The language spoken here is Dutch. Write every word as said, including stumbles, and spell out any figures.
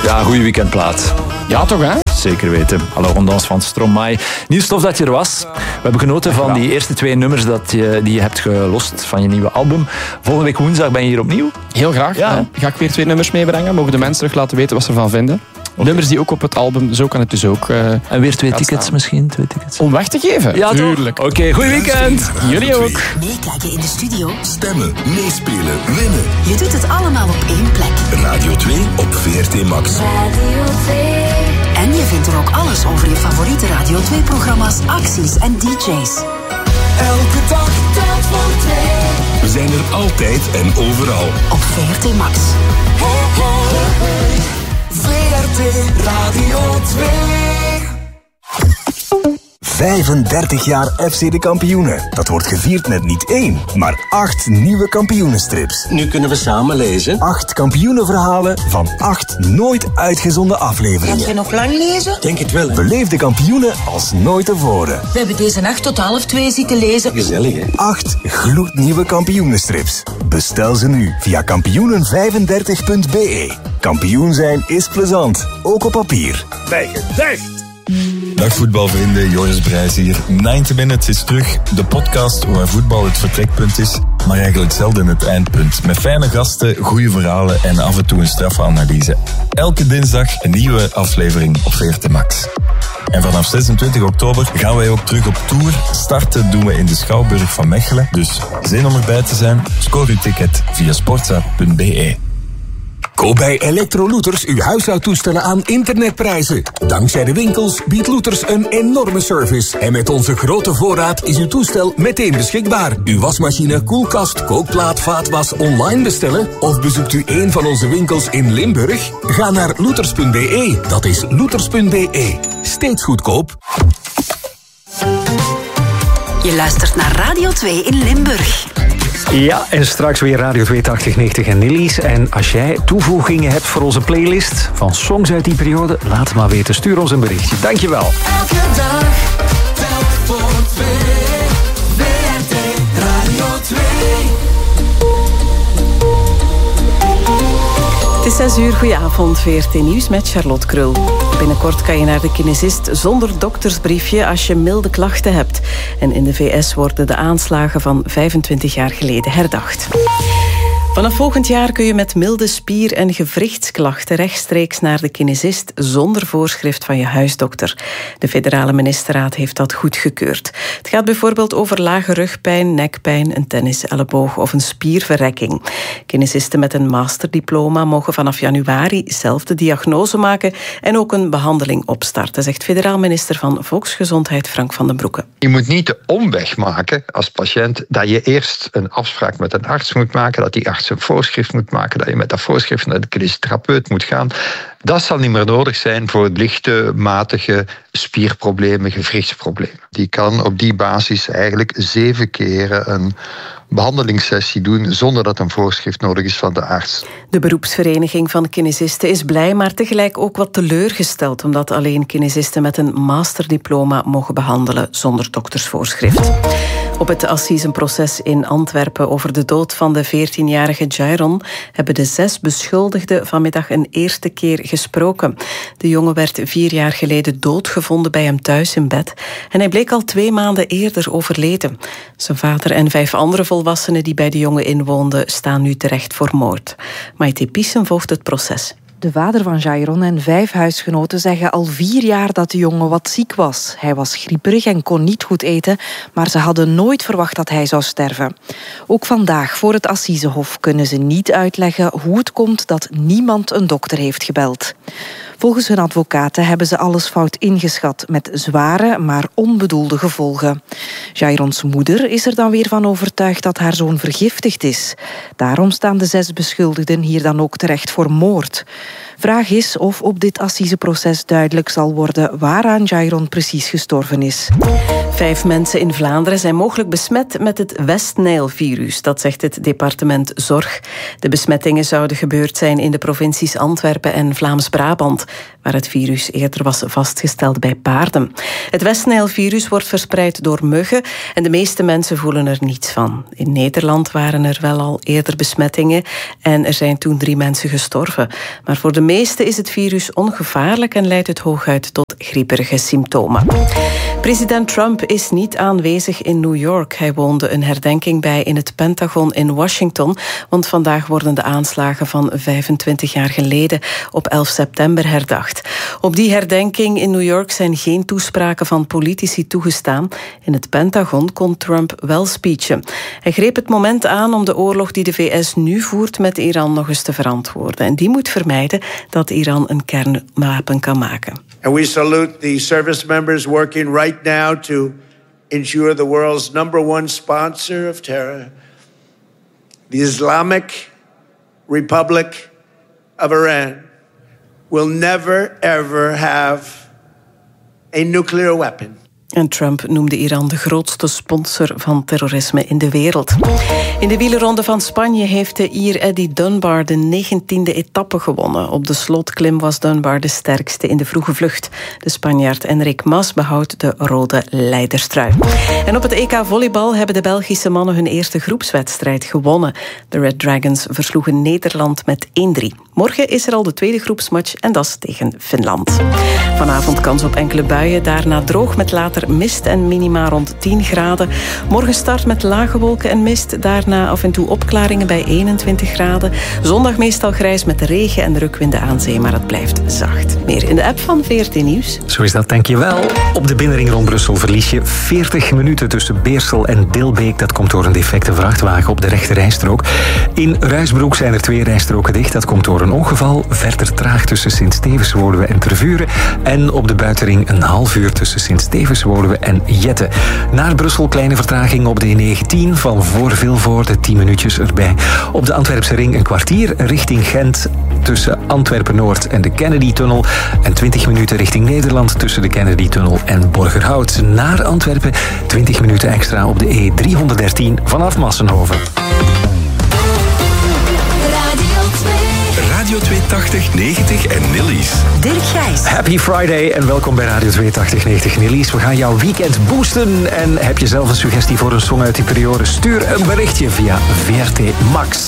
Ja, goede weekendplaat. Ja, toch hè? Zeker weten. Hallo, Rondans van Stromae. Nieuw tof dat je er was. We hebben genoten van die eerste twee nummers dat je, die je hebt gelost van je nieuwe album. Volgende week woensdag ben je hier opnieuw. Heel graag. Ja. Ja. Ga ik weer twee nummers meebrengen. Mogen de mensen terug laten weten wat ze ervan vinden. Okay. Nummers die ook op het album, zo kan het dus ook. Uh, en weer twee tickets staan. misschien? Twee tickets. Om weg te geven? Ja, tuurlijk. Oké, okay, goed weekend. Jullie ook. Meekijken in de studio. Stemmen, meespelen, winnen. Je doet het allemaal op één plek. Radio twee op V R T Max. Radio twee. En je vindt er ook alles over je favoriete Radio twee-programma's, acties en D J's. Elke dag telt voor twee. We zijn er altijd en overal. Op V R T Max. Hey, hey, hey. V R T Radio twee. vijfendertig jaar F C de Kampioenen. Dat wordt gevierd met niet één, maar acht nieuwe kampioenenstrips. Nu kunnen we samen lezen. Acht kampioenenverhalen van acht nooit uitgezonden afleveringen. Gaat je nog lang lezen? Denk het wel, hè? Beleef de kampioenen als nooit tevoren. We hebben deze nacht tot half twee zitten lezen. Gezellig, hè? Acht gloednieuwe kampioenenstrips. Bestel ze nu via kampioenen vijfendertig punt b e. Kampioen zijn is plezant, ook op papier. Bij gezegd! Dag voetbalvrienden, Joris Brijs hier. negentig Minutes is terug, de podcast waar voetbal het vertrekpunt is, maar eigenlijk zelden het eindpunt. Met fijne gasten, goede verhalen en af en toe een straffe analyse. Elke dinsdag een nieuwe aflevering op V R T Max. En vanaf zesentwintig oktober gaan wij ook terug op tour. Starten doen we in de Schouwburg van Mechelen. Dus zin om erbij te zijn? Scoor uw ticket via sportza punt b e. Koop bij Electro-Looters uw huishoudtoestellen aan internetprijzen. Dankzij de winkels biedt Looters een enorme service. En met onze grote voorraad is uw toestel meteen beschikbaar. Uw wasmachine, koelkast, kookplaat, vaatwas online bestellen? Of bezoekt u een van onze winkels in Limburg? Ga naar looters punt b e. Dat is looters punt b e. Steeds goedkoop. Je luistert naar Radio twee in Limburg. Ja, en straks weer Radio twee tachtig negentig en Nillies. En als jij toevoegingen hebt voor onze playlist van songs uit die periode, laat het maar weten. Stuur ons een berichtje. Dankjewel. Elke dag telt voor twee. V R T Radio twee. Het is zes uur, goedenavond, V R T Nieuws met Charlotte Krul. Binnenkort kan je naar de kinesist zonder doktersbriefje als je milde klachten hebt. En in de V S worden de aanslagen van vijfentwintig jaar geleden herdacht. Vanaf volgend jaar kun je met milde spier- en gewrichtsklachten rechtstreeks naar de kinesist zonder voorschrift van je huisdokter. De federale ministerraad heeft dat goedgekeurd. Het gaat bijvoorbeeld over lage rugpijn, nekpijn, een tenniselleboog of een spierverrekking. Kinesisten met een masterdiploma mogen vanaf januari zelf de diagnose maken en ook een behandeling opstarten, zegt federaal minister van Volksgezondheid Frank van den Broeke. Je moet niet de omweg maken als patiënt dat je eerst een afspraak met een arts moet maken, dat die arts een voorschrift moet maken, dat je met dat voorschrift naar de kinesitherapeut moet gaan. Dat zal niet meer nodig zijn voor lichte, matige spierproblemen, gewrichtsproblemen. Die kan op die basis eigenlijk zeven keren een behandelingssessie doen zonder dat een voorschrift nodig is van de arts. De beroepsvereniging van kinesisten is blij, maar tegelijk ook wat teleurgesteld, omdat alleen kinesisten met een masterdiploma mogen behandelen zonder doktersvoorschrift. Op het assisenproces in Antwerpen over de dood van de veertienjarige Jairon hebben de zes beschuldigden vanmiddag een eerste keer gesproken. De jongen werd vier jaar geleden doodgevonden bij hem thuis in bed en hij bleek al twee maanden eerder overleden. Zijn vader en vijf andere volwassenen die bij de jongen inwoonden staan nu terecht voor moord. Maite Pissen volgt het proces. De vader van Jairon en vijf huisgenoten zeggen al vier jaar dat de jongen wat ziek was. Hij was grieperig en kon niet goed eten, maar ze hadden nooit verwacht dat hij zou sterven. Ook vandaag voor het Assisehof kunnen ze niet uitleggen hoe het komt dat niemand een dokter heeft gebeld. Volgens hun advocaten hebben ze alles fout ingeschat met zware, maar onbedoelde gevolgen. Jairons moeder is er dan weer van overtuigd dat haar zoon vergiftigd is. Daarom staan de zes beschuldigden hier dan ook terecht voor moord. Vraag is of op dit assiseproces duidelijk zal worden waaraan Jairon precies gestorven is. Vijf mensen in Vlaanderen zijn mogelijk besmet met het West-Nijl-virus. Dat zegt het departement Zorg. De besmettingen zouden gebeurd zijn in de provincies Antwerpen en Vlaams-Brabant, waar het virus eerder was vastgesteld bij paarden. Het West-Nijl-virus wordt verspreid door muggen en de meeste mensen voelen er niets van. In Nederland waren er wel al eerder besmettingen en er zijn toen drie mensen gestorven. Maar voor de meesten is het virus ongevaarlijk en leidt het hooguit tot grieperige symptomen. President Trump is niet aanwezig in New York. Hij woonde een herdenking bij in het Pentagon in Washington, want vandaag worden de aanslagen van vijfentwintig jaar geleden op elf september herdacht. Op die herdenking in New York zijn geen toespraken van politici toegestaan. In het Pentagon kon Trump wel speechen. Hij greep het moment aan om de oorlog die de V S nu voert met Iran nog eens te verantwoorden. En die moet vermijden dat Iran een kernwapen kan maken. And we salute the service members working right now to ensure the world's number one sponsor of terror, the Islamic Republic of Iran, will never ever have a nuclear weapon. En Trump noemde Iran de grootste sponsor van terrorisme in de wereld. In de wielerronde van Spanje heeft de Ier Eddie Dunbar de negentiende etappe gewonnen. Op de slotklim was Dunbar de sterkste in de vroege vlucht. De Spanjaard Enric Mas behoudt de rode leiderstrui. En op het E K volleybal hebben de Belgische mannen hun eerste groepswedstrijd gewonnen. De Red Dragons versloegen Nederland met één drie. Morgen is er al de tweede groepsmatch en dat is tegen Finland. Vanavond kans op enkele buien, daarna droog met later mist en minima rond tien graden. Morgen start met lage wolken en mist, daarna af en toe opklaringen bij eenentwintig graden. Zondag meestal grijs met regen en rukwinden aan zee, maar het blijft zacht. Meer in de app van V R T Nieuws. Zo is dat, dankjewel. Op de binnenring rond Brussel verlies je veertig minuten tussen Beersel en Dilbeek. Dat komt door een defecte vrachtwagen op de rechte rijstrook. In Ruisbroek zijn er twee rijstroken dicht. Dat komt door een ongeval. Verder traag tussen Sint-Stevens-Woluwe en Tervuren. En op de buitenring een half uur tussen Sint-Stevens-Woluwe en Jette. Naar Brussel kleine vertraging op de E negentien van voor Vilvoorde, tien minuutjes erbij. Op de Antwerpse ring een kwartier richting Gent tussen Antwerpen-Noord en de Kennedy-tunnel. En twintig minuten richting Nederland tussen de Kennedy-tunnel en Borgerhout. Naar Antwerpen twintig minuten extra op de E driehonderddertien vanaf Massenhoven. Radio tweehonderdtachtig negentig en Nillies. Dirk Gijs. Happy Friday en welkom bij Radio tweehonderdtachtig negentig Nillies. We gaan jouw weekend boosten. En heb je zelf een suggestie voor een song uit die periode? Stuur een berichtje via V R T Max.